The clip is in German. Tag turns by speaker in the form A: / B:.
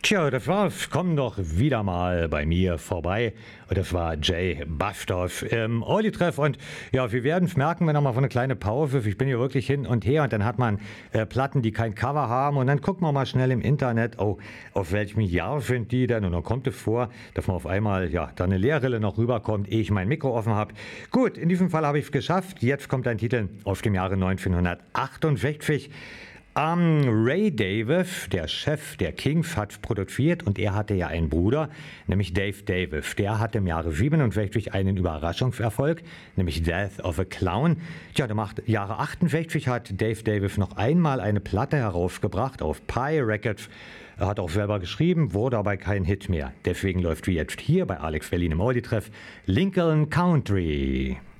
A: Tja, komm doch wieder mal bei mir vorbei. Und das war Jay Bashtoff im Orli-Treff. Und ja, wir werden es merken, wenn er mal so eine kleine Pause ist. Ich bin hier wirklich hin und her und dann hat man Platten, die kein Cover haben. Und dann guckt man mal schnell im Internet, oh, auf welchem Jahr sind die denn? Und dann kommt es vor, dass man auf einmal, ja, da eine Leerrille noch rüberkommt, ehe ich mein Mikro offen habe. Gut, in diesem Fall habe ich es geschafft. Jetzt kommt ein Titel aus dem Jahre 1968. Ray Davies, der Chef der Kings, hat produziert und er hatte ja einen Bruder, nämlich Dave Davies. Der hatte im Jahre 67 einen Überraschungserfolg, nämlich Death of a Clown. Tja, im Jahre 68 hat Dave Davies noch einmal eine Platte herausgebracht auf Pi Records. Er hat auch selber geschrieben, wurde aber kein Hit mehr. Deswegen läuft wie jetzt hier bei Alex Berlin im Orli-Treff Lincoln Country.